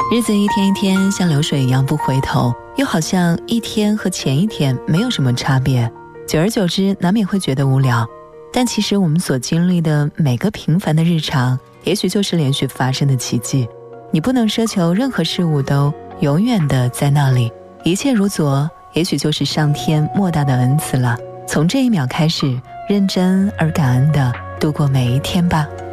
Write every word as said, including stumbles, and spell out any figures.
日子一天一天像流水一样不回头，又好像一天和前一天没有什么差别，久而久之难免会觉得无聊。但其实我们所经历的每个平凡的日常，也许就是连续发生的奇迹。你不能奢求任何事物都永远的在那里，一切如昨，也许就是上天莫大的恩赐了。从这一秒开始，认真而感恩的度过每一天吧。